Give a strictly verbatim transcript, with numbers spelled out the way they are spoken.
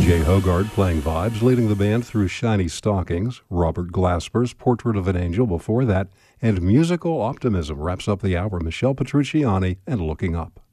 Jay Hogarth playing vibes, leading the band through Shiny Stockings. Robert Glasper's Portrait of an Angel before that. And Musical Optimism wraps up the hour. Michelle Petrucciani and Looking Up.